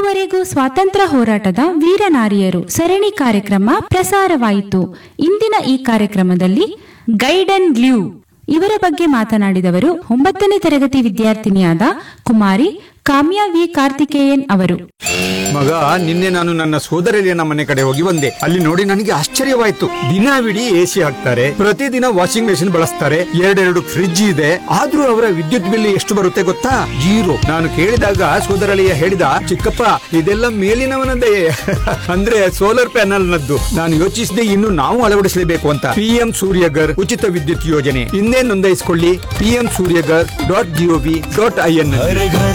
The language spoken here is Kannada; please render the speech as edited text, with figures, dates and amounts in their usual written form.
ಇದುವರೆಗೂ ಸ್ವಾತಂತ್ರ್ಯ ಹೋರಾಟದ ವೀರ ನಾರಿಯರು ಸರಣಿ ಕಾರ್ಯಕ್ರಮ ಪ್ರಸಾರವಾಯಿತು. ಇಂದಿನ ಈ ಕಾರ್ಯಕ್ರಮದಲ್ಲಿ ಗೈಡನ್ ಗ್ಲೂ ಇವರ ಬಗ್ಗೆ ಮಾತನಾಡಿದವರು 9ನೇ ತರಗತಿ ವಿದ್ಯಾರ್ಥಿನಿಯಾದ ಕುಮಾರಿ ಕಾಮ್ಯಾ ವಿ ಕಾರ್ತಿಕೇಯನ್ ಅವರು. ಮಗ, ನಿನ್ನೆ ನಾನು ನನ್ನ ಸೋದರಳಿಯನ ಮನೆ ಕಡೆ ಹೋಗಿ ಬಂದೆ. ಅಲ್ಲಿ ನೋಡಿ ನನಗೆ ಆಶ್ಚರ್ಯವಾಯ್ತು. ದಿನವಿಡೀ ಎಸಿ ಹಾಕ್ತಾರೆ, ಪ್ರತಿದಿನ ವಾಷಿಂಗ್ ಮೆಷಿನ್ ಬಳಸ್ತಾರೆ, ಎರಡೆರಡು ಫ್ರಿಡ್ಜ್ ಇದೆ. ಆದ್ರೂ ಅವರ ವಿದ್ಯುತ್ ಬಿಲ್ ಎಷ್ಟು ಬರುತ್ತೆ ಗೊತ್ತಾ? 0. ನಾನು ಕೇಳಿದಾಗ ಸೋದರಳಿಯ ಹೇಳಿದ, ಚಿಕ್ಕಪ್ಪ ಇದೆಲ್ಲ ಮೇಲಿನವನದೇ ಅಂದ್ರೆ ಸೋಲಾರ್ ಪ್ಯಾನಲ್ ನದ್ದು. ನಾನು ಯೋಚಿಸಿದೆ, ಇನ್ನು ನಾವು ಅಳವಡಿಸಲೇಬೇಕು ಅಂತ. PM ಸೂರ್ಯಗರ್ ಉಚಿತ ವಿದ್ಯುತ್ ಯೋಜನೆ ಇನ್ನೇ ನೋಂದಾಯಿಸಿಕೊಳ್ಳಿ. PM suryagar.gov.in.